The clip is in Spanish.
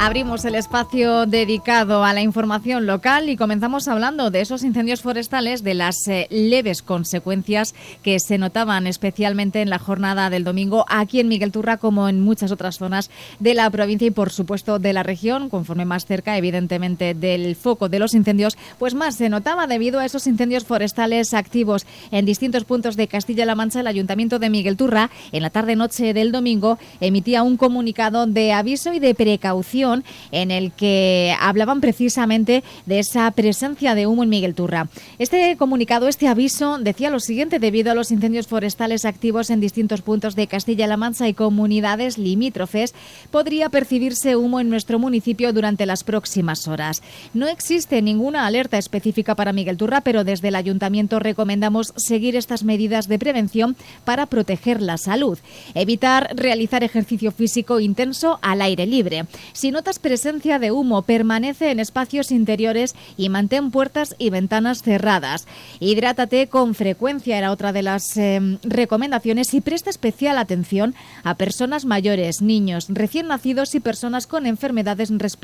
Abrimos el espacio dedicado a la información local y comenzamos hablando de esos incendios forestales, de las leves consecuencias que se notaban especialmente en la jornada del domingo aquí en Miguelturra, como en muchas otras zonas de la provincia y por supuesto de la región. Conforme más cerca evidentemente del foco de los incendios, pues más se notaba debido a esos incendios forestales activos en distintos puntos de Castilla-La Mancha. El Ayuntamiento de Miguelturra en la tarde-noche del domingo emitía un comunicado de aviso y de precaución en el que hablaban precisamente de esa presencia de humo en Miguelturra. Este comunicado, este aviso, decía lo siguiente: debido a los incendios forestales activos en distintos puntos de Castilla-La Mancha y comunidades limítrofes, podría percibirse humo en nuestro municipio durante las próximas horas. No existe ninguna alerta específica para Miguelturra, pero desde el Ayuntamiento recomendamos seguir estas medidas de prevención para proteger la salud. Evitar realizar ejercicio físico intenso al aire libre. Si notas presencia de humo, permanece en espacios interiores y mantén puertas y ventanas cerradas. Hidrátate con frecuencia, era otra de las recomendaciones, y presta especial atención a personas mayores, niños, recién nacidos y personas con enfermedades respiratorias